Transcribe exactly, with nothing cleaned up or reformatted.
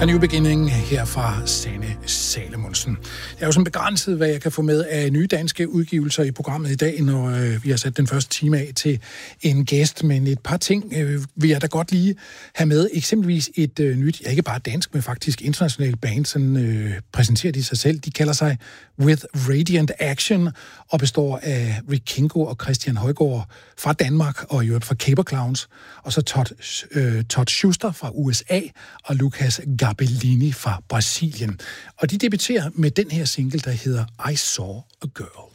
A New Beginning her fra Sanne Salomonsen. Det er jo sådan begrænset, hvad jeg kan få med af nye danske udgivelser i programmet i dag, når øh, vi har sat den første time af til en gæst. Men et par ting øh, vil jeg da godt lige have med. Eksempelvis et øh, nyt, ja, ikke bare dansk, men faktisk internationalt band, som øh, præsenterer de sig selv. De kalder sig With Radiant Action og består af Rick Kingo og Christian Højgaard fra Danmark og i øvrigt fra Caper Clowns. Og så Todd, øh, Todd Schuster fra U S A og Lucas Gabellini fra Brasilien. Og de debuterer med den her single, der hedder I Saw a Girl.